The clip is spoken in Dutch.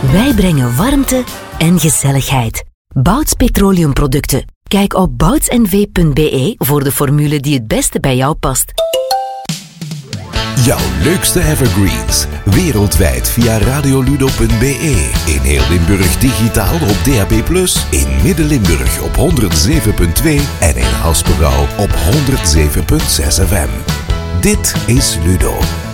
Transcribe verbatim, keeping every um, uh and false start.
Wij brengen warmte en gezelligheid. Bouts Petroleumproducten. Kijk op bouts n v punt b e voor de formule die het beste bij jou past. Jouw leukste evergreens. Wereldwijd via radioludo punt b e. In heel Limburg digitaal op D A B plus. In Midden-Limburg op honderdzeven punt twee. En in Haspengouw op honderdzeven punt zes F M. Dit is Ludo.